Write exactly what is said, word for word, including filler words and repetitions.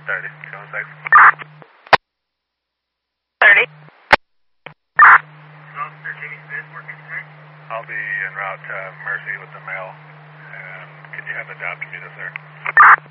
thirty. Two one six. thirty. Officer Jimmy Smith working tonight? I'll be en route to Mercy with the mail. And can you have the job commute us there?